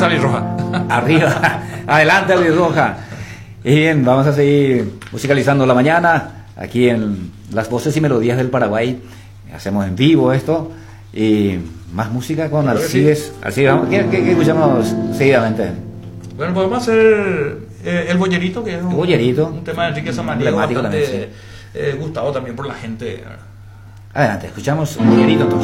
Luis Roja. Arriba. Adelante, Luis Roja. Y bien, vamos a seguir musicalizando la mañana aquí en Las Voces y Melodías del Paraguay. Hacemos en vivo esto y más música con Claro que Alcides. sí. Alcides, ¿qué escuchamos seguidamente? Bueno, podemos hacer El Boyerito, que es El Boyerito. un tema de Enrique Samaniego Emblemático bastante también, gustado también por la gente. Adelante, escuchamos un Boyerito entonces.